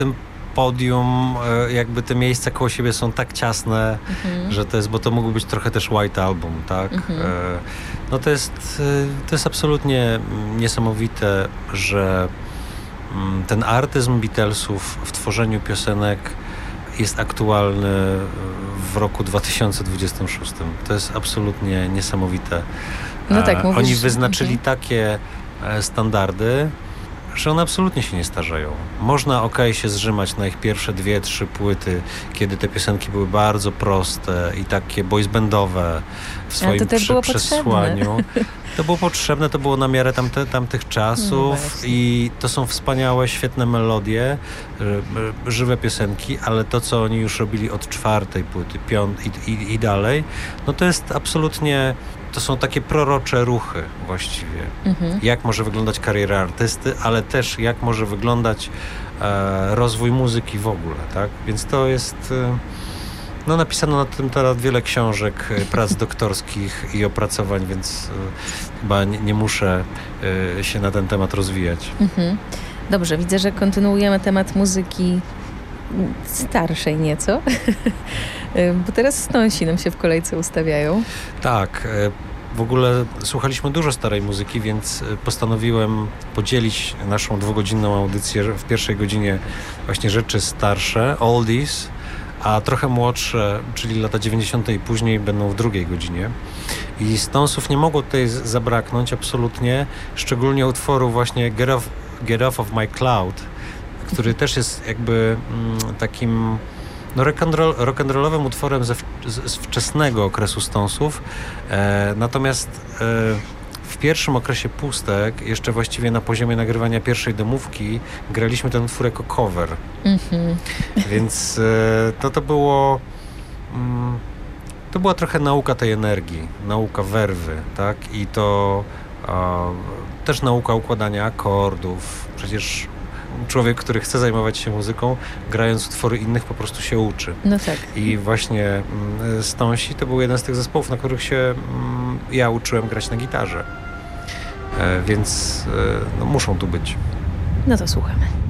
tym podium, jakby te miejsca koło siebie są tak ciasne, że to jest, bo to mógł być trochę też White Album, tak? No to jest absolutnie niesamowite, że ten artyzm Beatlesów w tworzeniu piosenek jest aktualny w roku 2026. To jest absolutnie niesamowite. No tak, mówisz, Oni wyznaczyli takie standardy, że one absolutnie się nie starzeją. Można się zrzymać na ich pierwsze 2-3 płyty, kiedy te piosenki były bardzo proste i takie boys bandowe w swoim przesłaniu. To było potrzebne, to było na miarę tamtych czasów i to są wspaniałe, świetne melodie, żywe piosenki, ale to, co oni już robili od 4. płyty, 5. i dalej, no to jest absolutnie, to są takie prorocze ruchy właściwie. Jak może wyglądać kariera artysty, ale też jak może wyglądać rozwój muzyki w ogóle, tak? Więc to jest... No napisano na tym teraz wiele książek, prac doktorskich i opracowań, więc chyba nie muszę się na ten temat rozwijać. Dobrze, widzę, że kontynuujemy temat muzyki starszej nieco, bo teraz Stonesi nam się w kolejce ustawiają. Tak, w ogóle słuchaliśmy dużo starej muzyki, więc postanowiłem podzielić naszą 2-godzinną audycję w pierwszej godzinie właśnie rzeczy starsze, oldies, a trochę młodsze, czyli lata 90. i później będą w drugiej godzinie. I Stonesów nie mogło tutaj zabraknąć absolutnie, szczególnie utworu właśnie Get Off of My Cloud, który też jest jakby takim rock'n'rollowym utworem z wczesnego okresu Stonesów. Natomiast w pierwszym okresie Pustek, jeszcze właściwie na poziomie nagrywania pierwszej demówki, graliśmy ten utwór jako cover. Więc to było... To była trochę nauka tej energii, nauka werwy, tak? I to też nauka układania akordów. Przecież człowiek, który chce zajmować się muzyką, grając utwory innych, po prostu się uczy. No tak. I właśnie Stonesi to był jeden z tych zespołów, na których się ja uczyłem grać na gitarze. Więc no, muszą tu być. No to słuchamy.